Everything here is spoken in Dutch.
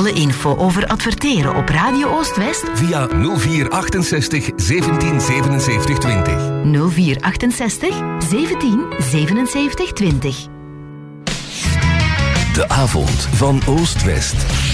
Alle info over adverteren op Radio Oost-West via 0468 17 77 20. 0468 17 77 20. De avond van Oost-West.